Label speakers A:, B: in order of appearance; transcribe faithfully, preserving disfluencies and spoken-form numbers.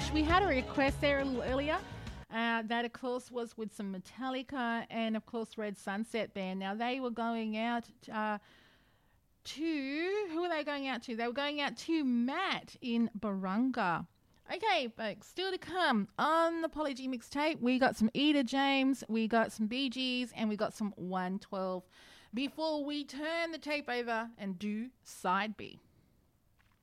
A: much. We had a request there a little earlier. Uh, that, of course, was with some Metallica and, of course, Red Sunset Band. Now, they were going out uh, to... Who were they going out to? They were going out to Matt in Barunga. Okay, folks, still to come on the Poly G mixtape, we got some Etta James, we got some Bee Gees, and we got some one twelve. Before we turn the tape over and do Side B.